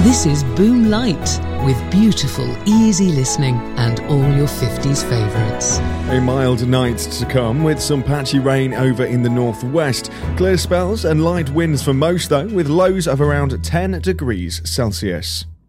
This is Boom Light, with beautiful, easy listening and all your 50s favourites. A mild night to come with some patchy rain over in the northwest. Clear spells and light winds for most though, with lows of around 10 degrees Celsius.